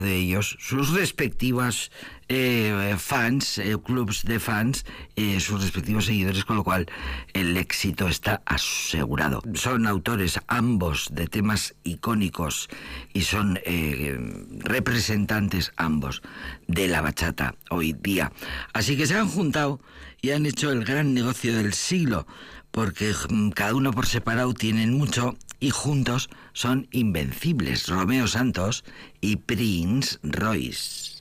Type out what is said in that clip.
de ellos sus respectivas fans, clubs de fans, sus respectivos seguidores, con lo cual el éxito está asegurado. Son autores ambos de temas icónicos y son representantes ambos de la bachata hoy día. Así que se han juntado y han hecho el gran negocio del siglo, porque cada uno por separado tienen mucho y juntos son invencibles. Romeo Santos y Prince Royce.